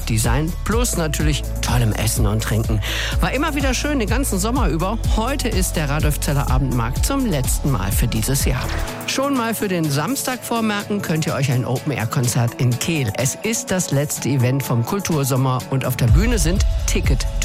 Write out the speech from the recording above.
Design plus natürlich tollem Essen und Trinken. War immer wieder schön den ganzen Sommer über. Heute ist der Radolfzeller Abendmarkt zum letzten Mal für dieses Jahr. Schon mal für den Samstag vormerken könnt ihr euch ein Open-Air-Konzert in Kehl. Es ist das letzte Event vom Kultursommer und auf der Bühne sind Ticket